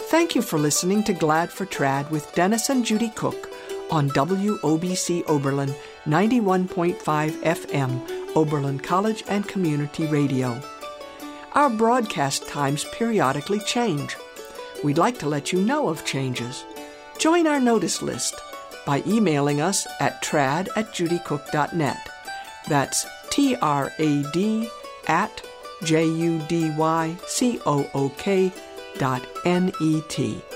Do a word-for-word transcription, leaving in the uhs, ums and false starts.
Thank you for listening to Glad for Trad with Dennis and Judy Cook on W O B C Oberlin ninety-one point five F M, Oberlin College and Community Radio. Our broadcast times periodically change. We'd like to let you know of changes. Join our notice list by emailing us at trad at judycook dot net. That's T R A D at J U D Y C O O K dot N E T.